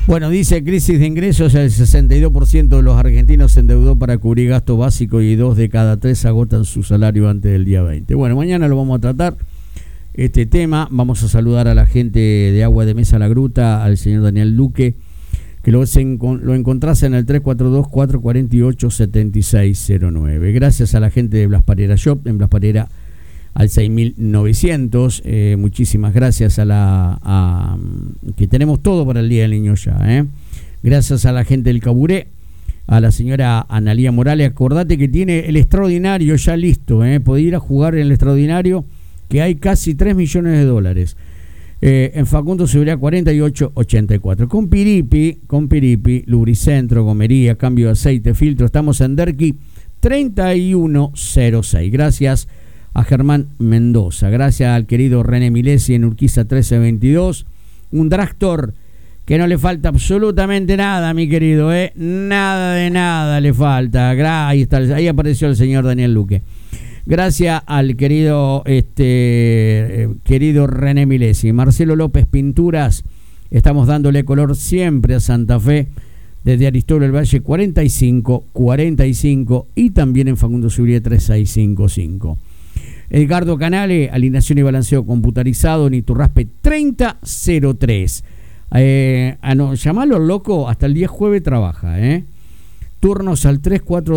Bueno, dice crisis de ingresos, el 62% de los argentinos se endeudó para cubrir gasto básico y 2 de cada 3 agotan su salario antes del día 20. Bueno, mañana lo vamos a tratar este tema. Vamos a saludar a la gente de Agua de Mesa La Gruta, al señor Daniel Duque, que lo encontrás en el 342-448-7609. Gracias a la gente de Blas Parera Shop, en Blas Parera al 6900. Muchísimas gracias que tenemos todo para el Día del Niño ya. Gracias a la gente del Caburé, a la señora Analía Morales. Acordate que tiene el extraordinario ya listo. Podés ir a jugar en el extraordinario, que hay casi 3 millones de dólares. En Facundo Seguridad 4884. Con Piripi, Lubricentro, gomería, cambio de aceite, filtro. Estamos en Derqui 3106. Gracias a Germán Mendoza, gracias al querido René Milesi en Urquiza 1322, un Dragtor que no le falta absolutamente nada, mi querido, nada de nada le falta. Ahí apareció el señor Daniel Luque. Gracias al querido René Milesi. Marcelo López Pinturas, estamos dándole color siempre a Santa Fe, desde Aristóbulo del Valle 4545 y también en Facundo Seguridad 3655. Edgardo Canale, alineación y balanceo computarizado en Iturraspe 3003. Llamalo loco, hasta el día jueves trabaja. Turnos al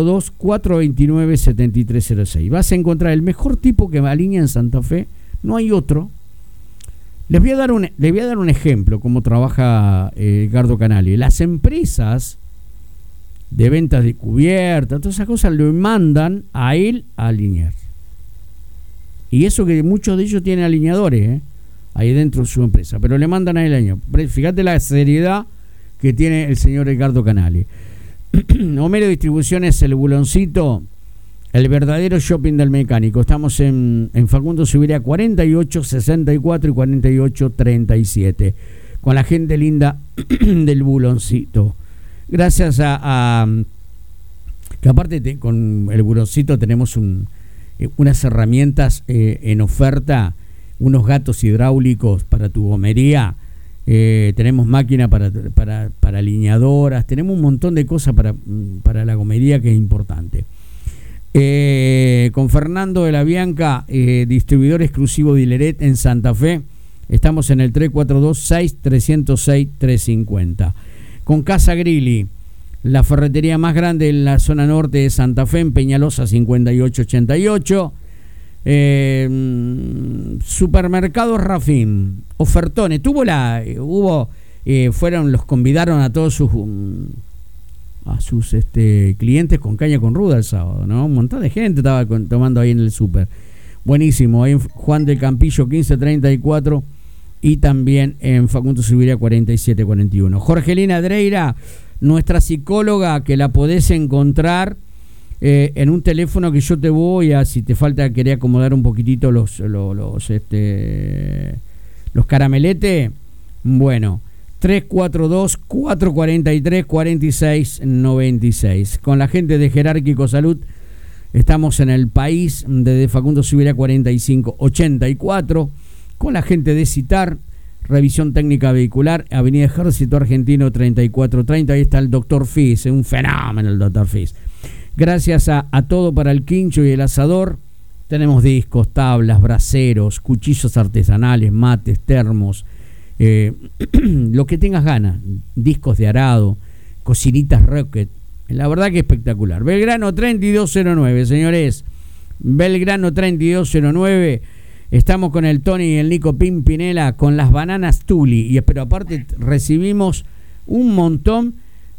342-429-7306. Vas a encontrar el mejor tipo que alinea en Santa Fe. No hay otro. Les voy a dar un ejemplo cómo trabaja Edgardo Canale. Las empresas de ventas de cubierta, todas esas cosas, lo mandan a él a alinear. Y eso que muchos de ellos tienen alineadores ahí dentro de su empresa, pero le mandan a él alinear. Fíjate la seriedad que tiene el señor Edgardo Canale. Homero Distribuciones, el buloncito, el verdadero shopping del mecánico. Estamos en Facundo Seguridad 4864 y 4837 con la gente linda del buloncito. Gracias a que aparte con el buloncito tenemos unas herramientas en oferta, unos gatos hidráulicos para tu gomería, tenemos máquina para alineadoras, tenemos un montón de cosas para la gomería que es importante. Con Fernando de la Bianca, distribuidor exclusivo de Hileret en Santa Fe, estamos en el 342-6306-350. Con Casa Grilli, la ferretería más grande en la zona norte de Santa Fe, en Peñalosa 5888. Supermercados Rafín, ofertones. Los convidaron a todos sus clientes con caña con ruda el sábado, ¿no? Un montón de gente estaba tomando ahí en el súper. Buenísimo, ahí en Juan del Campillo 1534 y también en Facundo Seguridad 4741. Jorgelina Dreira, nuestra psicóloga, que la podés encontrar en un teléfono que yo te voy a, si te falta, querer acomodar un poquitito los carameletes. Bueno, 342-443-4696. Con la gente de Jerárquico Salud estamos en el país, desde Facundo Seguridad 4584. Con la gente de Citar, revisión técnica vehicular, Avenida Ejército Argentino 3430. Ahí está el Dr. Fis, un fenómeno el Dr. Fis. Gracias a todo para el quincho y el asador. Tenemos discos, tablas, braseros, cuchillos artesanales, mates, termos, lo que tengas ganas. Discos de arado, cocinitas Rocket. La verdad que espectacular. Belgrano 3209, señores. Belgrano 3209. Estamos con el Tony y el Nico Pimpinela con las bananas Tuli. Pero aparte recibimos un montón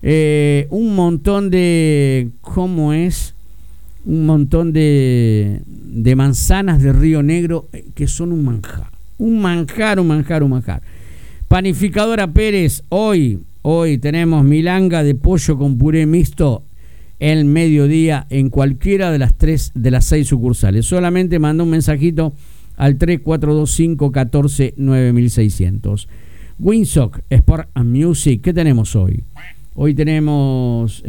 de, ¿cómo es? Un montón de manzanas de Río Negro que son un manjar. Panificadora Pérez, hoy tenemos milanga de pollo con puré mixto el mediodía en cualquiera de las 6 sucursales. Solamente manda un mensajito al 3425-14-9600. Winsock Sport and Music, ¿qué tenemos hoy? Hoy tenemos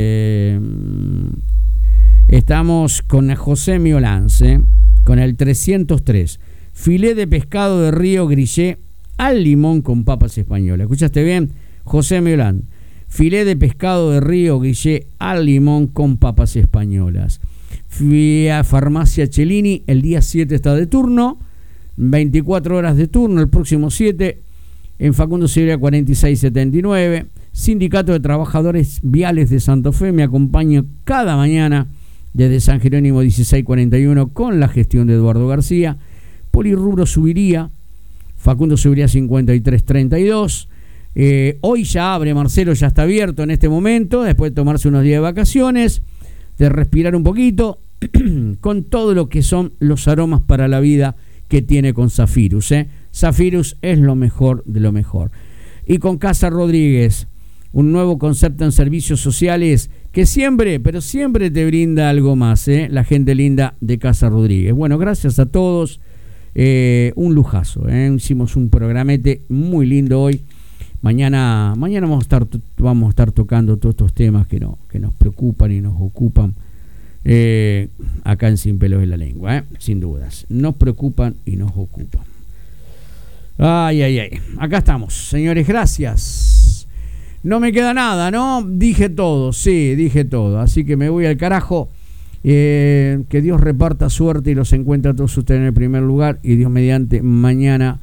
estamos con José Miolance, con el 303, filé de pescado de río grillé al limón con papas españolas. ¿Escuchaste bien? José Milán. Filé de pescado de río Guillé al limón con papas españolas. Fui a Farmacia Cellini, el día 7 está de turno, 24 horas de turno, el próximo 7 en Facundo Silvia 4679. Sindicato de Trabajadores Viales de Santa Fe, me acompaña cada mañana desde San Jerónimo 1641 con la gestión de Eduardo García. Polirrubro Subiría, Facundo Subiría 5332. Hoy ya abre, Marcelo, ya está abierto en este momento, después de tomarse unos días de vacaciones, de respirar un poquito, con todo lo que son los aromas para la vida que tiene con Zafirus. Zafirus es lo mejor de lo mejor. Y con Casa Rodríguez, un nuevo concepto en servicios sociales que siempre, pero siempre te brinda algo más, la gente linda de Casa Rodríguez. Bueno, gracias a todos, un lujazo, hicimos un programete muy lindo hoy. Mañana vamos a estar tocando todos estos temas que nos preocupan y nos ocupan acá en Sin Pelos en la Lengua, sin dudas. Nos preocupan y nos ocupan. Ay. Acá estamos, señores, gracias. No me queda nada, ¿no? Dije todo. Así que me voy al carajo. Que Dios reparta suerte y los encuentre a todos ustedes en el primer lugar. Y Dios mediante, mañana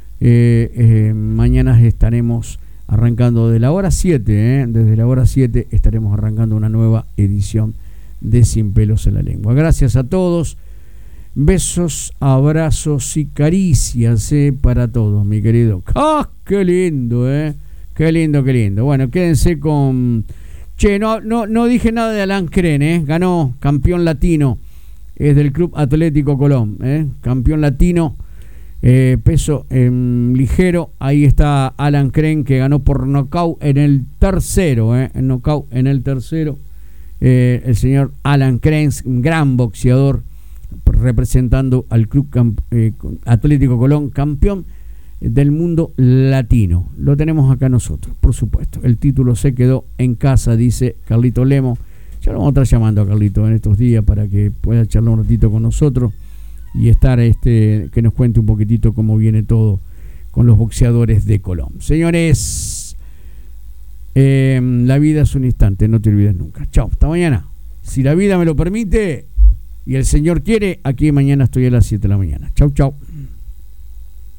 estaremos arrancando desde la hora 7. Desde la hora 7 estaremos arrancando una nueva edición de Sin Pelos en la Lengua. Gracias a todos. Besos, abrazos y caricias para todos, mi querido. ¡Ah, qué lindo, Qué lindo. Bueno, quédense con... Che, no dije nada de Alan Cren, ganó campeón latino. Es del Club Atlético Colón, campeón latino, peso ligero. Ahí está Alan Cren, que ganó por nocaut en el tercero, nocaut en el tercero. El señor Alan Cren, un gran boxeador, representando al Club Atlético Colón, campeón del mundo latino. Lo tenemos acá nosotros, por supuesto. El título se quedó en casa, dice Carlito Lemo. Ya lo vamos a estar llamando a Carlito en estos días para que pueda charlar un ratito con nosotros y estar que nos cuente un poquitito cómo viene todo con los boxeadores de Colón. Señores, la vida es un instante, no te olvides nunca. Chao, hasta mañana. Si la vida me lo permite y el Señor quiere, aquí mañana estoy a las 7 de la mañana. Chau.